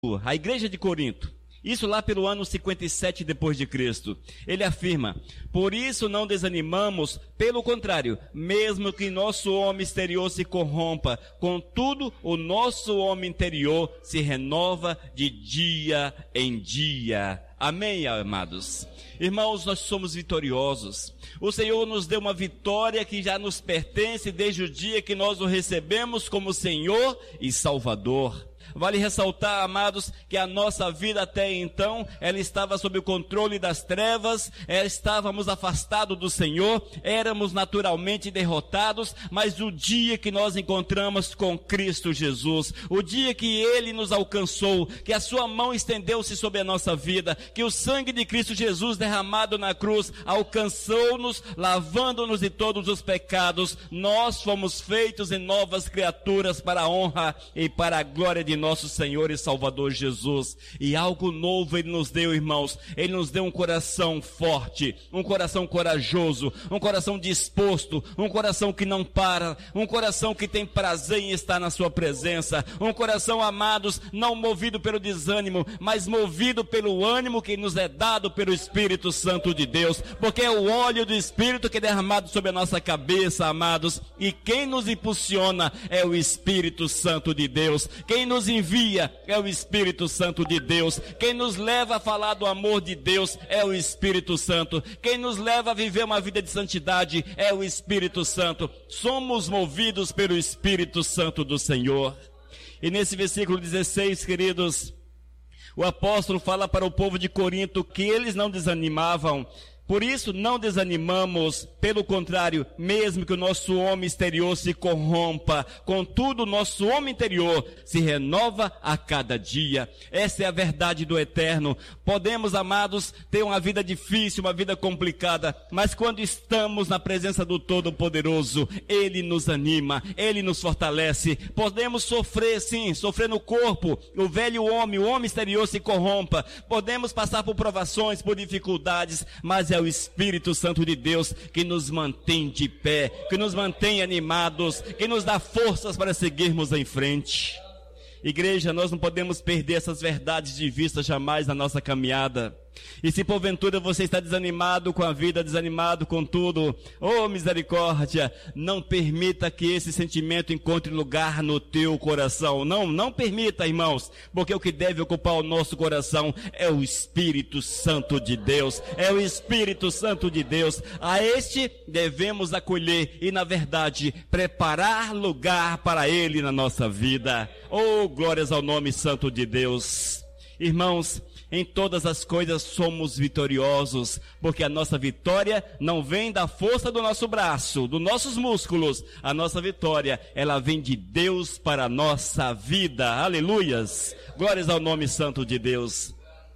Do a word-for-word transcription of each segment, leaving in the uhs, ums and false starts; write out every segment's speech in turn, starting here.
a igreja de Corinto, isso lá pelo ano cinquenta e sete depois de Cristo, ele afirma: por isso não desanimamos, pelo contrário, mesmo que nosso homem exterior se corrompa, contudo o nosso homem interior se renova de dia em dia. Amém, amados? Irmãos, nós somos vitoriosos. O Senhor nos deu uma vitória que já nos pertence desde o dia que nós o recebemos como Senhor e Salvador. Vale ressaltar, amados, que a nossa vida até então, ela estava sob o controle das trevas, estávamos afastados do Senhor, éramos naturalmente derrotados, mas o dia que nós encontramos com Cristo Jesus, o dia que Ele nos alcançou, que a sua mão estendeu-se sobre a nossa vida, que o sangue de Cristo Jesus derramado na cruz alcançou-nos, lavando-nos de todos os pecados, nós fomos feitos em novas criaturas para a honra e para a glória de nosso Senhor e Salvador Jesus. E algo novo Ele nos deu, irmãos. Ele nos deu um coração forte, um coração corajoso, um coração disposto, um coração que não para, um coração que tem prazer em estar na sua presença, um coração, amados, não movido pelo desânimo, mas movido pelo ânimo que nos é dado pelo Espírito Santo de Deus, porque é o óleo do Espírito que é derramado sobre a nossa cabeça, amados, e quem nos impulsiona é o Espírito Santo de Deus. Quem nos envia é o Espírito Santo de Deus. Quem nos leva a falar do amor de Deus é o Espírito Santo. Quem nos leva a viver uma vida de santidade é o Espírito Santo. Somos movidos pelo Espírito Santo do Senhor. E nesse versículo dezesseis, queridos, o apóstolo fala para o povo de Corinto que eles não desanimavam. Por isso não desanimamos, pelo contrário, mesmo que o nosso homem exterior se corrompa, contudo o nosso homem interior se renova a cada dia. Essa é a verdade do eterno. Podemos, amados, ter uma vida difícil, uma vida complicada, mas quando estamos na presença do Todo-Poderoso, Ele nos anima, Ele nos fortalece. Podemos sofrer, sim, sofrer no corpo, o velho homem, o homem exterior se corrompa. Podemos passar por provações, por dificuldades, mas é o Espírito Santo de Deus que nos mantém de pé, que nos mantém animados, que nos dá forças para seguirmos em frente. Igreja, nós não podemos perder essas verdades de vista jamais na nossa caminhada. E se porventura você está desanimado com a vida, desanimado com tudo, oh misericórdia, não permita que esse sentimento encontre lugar no teu coração. Não, não permita, irmãos, porque o que deve ocupar o nosso coração é o Espírito Santo de Deus, é o Espírito Santo de Deus. A este devemos acolher e, na verdade, preparar lugar para Ele na nossa vida. Oh, glórias ao nome santo de Deus. Irmãos, em todas as coisas somos vitoriosos, porque a nossa vitória não vem da força do nosso braço, dos nossos músculos. A nossa vitória, ela vem de Deus para a nossa vida. Aleluias! Glórias ao nome santo de Deus.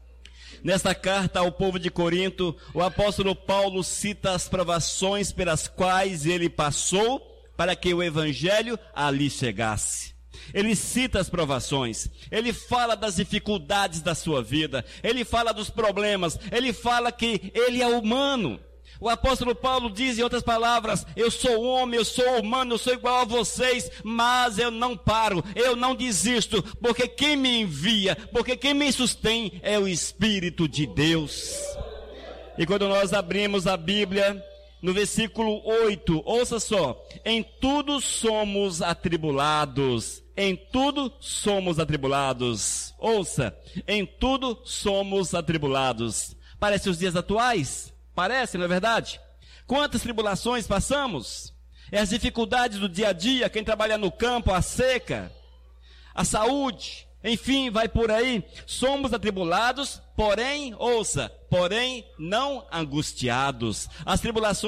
Nesta carta ao povo de Corinto, o apóstolo Paulo cita as provações pelas quais ele passou para que o evangelho ali chegasse. Ele cita as provações, ele fala das dificuldades da sua vida, ele fala dos problemas, ele fala que ele é humano. O apóstolo Paulo diz, em outras palavras, eu sou homem, eu sou humano, eu sou igual a vocês, mas eu não paro, eu não desisto, porque quem me envia, porque quem me sustém é o Espírito de Deus. E quando nós abrimos a Bíblia, no versículo oito, ouça só: em tudo somos atribulados. Em tudo somos atribulados. Ouça, em tudo somos atribulados. Parece os dias atuais? Parece, não é verdade? Quantas tribulações passamos? É as dificuldades do dia a dia, quem trabalha no campo, a seca, a saúde, enfim, vai por aí. Somos atribulados, porém, ouça, porém não angustiados. As tribulações